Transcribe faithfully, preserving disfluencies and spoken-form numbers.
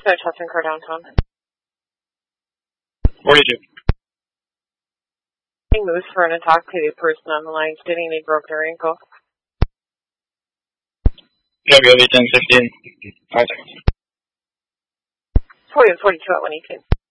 Dispatch Hudson Car downtown. forty-two. Moose for an intoxicated person on the line stating they broke their ankle. W O V ten sixteen. Five seconds. forty and forty-two at one eighteen.